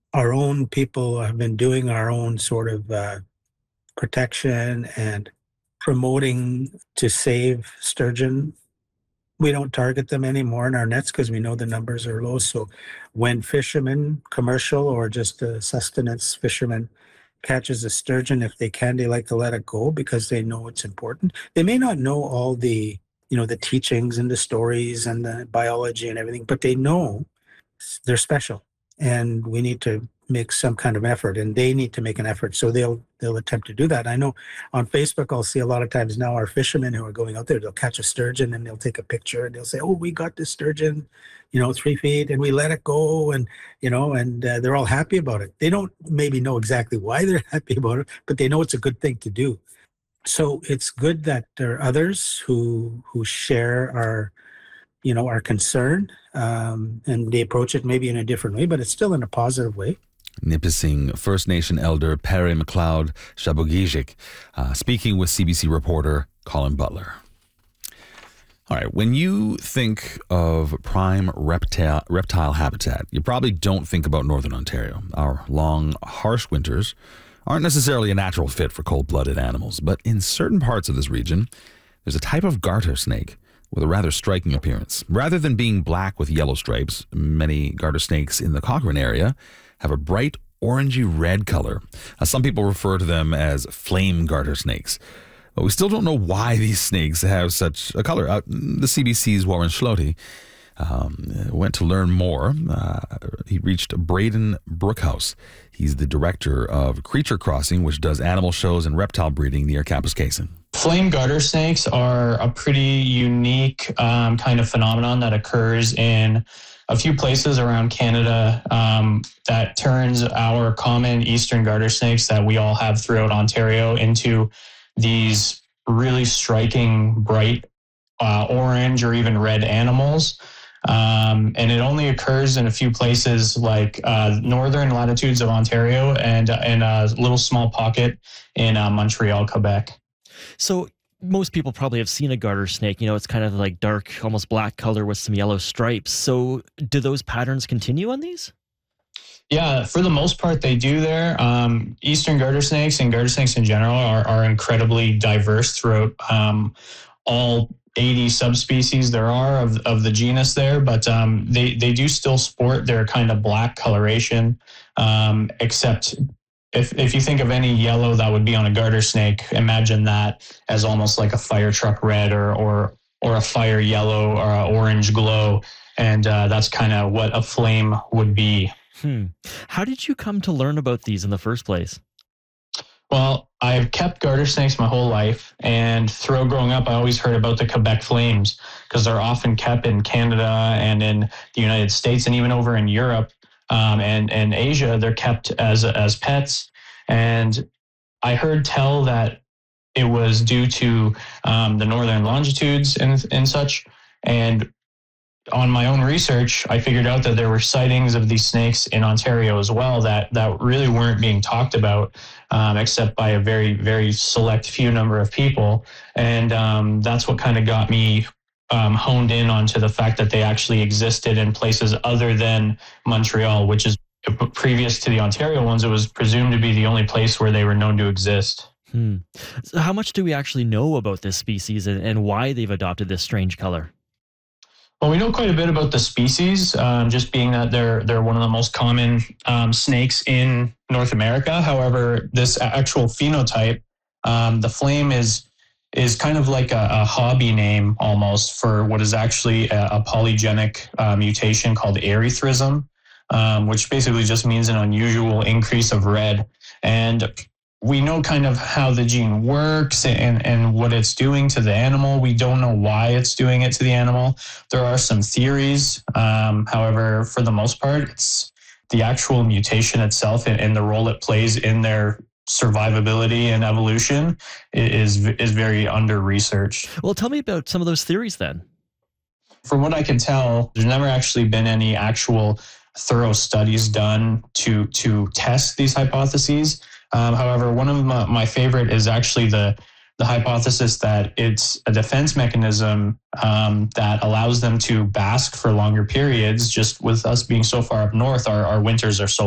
our own people have been doing our own sort of protection and promoting to save sturgeon. We don't target them anymore in our nets because we know the numbers are low. So when fishermen, commercial or just sustenance fishermen, catches a sturgeon, if they can, they like to let it go because they know it's important. They may not know all the, the teachings and the stories and the biology and everything, but they know they're special and we need to make some kind of effort and they need to make an effort. So they'll attempt to do that. I know on Facebook, I'll see a lot of times now our fishermen who are going out there, they'll catch a sturgeon and they'll take a picture and they'll say, oh, we got this sturgeon, 3 feet and we let it go. And, they're all happy about it. They don't maybe know exactly why they're happy about it, but they know it's a good thing to do. So it's good that there are others who share our concern, and they approach it maybe in a different way, but it's still in a positive way. Nipissing First Nation elder Perry McLeod Shabogijik, speaking with CBC reporter Colin Butler. All right, when you think of prime reptile habitat, you probably don't think about Northern Ontario. Our long, harsh winters aren't necessarily a natural fit for cold-blooded animals, but in certain parts of this region, there's a type of garter snake with a rather striking appearance. Rather than being black with yellow stripes, many garter snakes in the Cochrane area have a bright orangey red color. Some people refer to them as flame garter snakes. But we still don't know why these snakes have such a color. The CBC's Warren Schlote went to learn more. He reached Braden Brookhouse. He's the director of Creature Crossing, which does animal shows and reptile breeding near Kapuskasing. Flame garter snakes are a pretty unique kind of phenomenon that occurs in a few places around Canada that turns our common eastern garter snakes that we all have throughout Ontario into these really striking bright orange or even red animals. And it only occurs in a few places like northern latitudes of Ontario and in a little small pocket in Montreal, Quebec. So most people probably have seen a garter snake. It's kind of like dark, almost black color with some yellow stripes. So do those patterns continue on these? Yeah, for the most part, they do there. Eastern garter snakes and garter snakes in general are incredibly diverse throughout all 80 subspecies there are of the genus there, but they do still sport their kind of black coloration, except if you think of any yellow that would be on a garter snake, imagine that as almost like a fire truck red or a fire yellow or a orange glow, and that's kind of what a flame would be. How did you come to learn about these in the first place? Well, I've kept garter snakes my whole life, and throughout growing up, I always heard about the Quebec flames because they're often kept in Canada and in the United States and even over in Europe and Asia. They're kept as pets, and I heard tell that it was due to the northern longitudes and such, and on my own research, I figured out that there were sightings of these snakes in Ontario as well that really weren't being talked about, except by a very, very select few number of people. And that's what kind of got me honed in onto the fact that they actually existed in places other than Montreal, which is previous to the Ontario ones. It was presumed to be the only place where they were known to exist. So how much do we actually know about this species and why they've adopted this strange color? Well, we know quite a bit about the species, just being that they're one of the most common snakes in North America. However, this actual phenotype, the flame is kind of like a hobby name almost for what is actually a polygenic mutation called erythrism, which basically just means an unusual increase of red. And we know kind of how the gene works and what it's doing to the animal. We don't know why it's doing it to the animal. There are some theories. However, for the most part, it's the actual mutation itself and the role it plays in their survivability and evolution is very under-researched. Well, tell me about some of those theories then. From what I can tell, there's never actually been any actual thorough studies done to test these hypotheses. However, one of my favorite is actually the hypothesis that it's a defense mechanism that allows them to bask for longer periods. Just with us being so far up north, our winters are so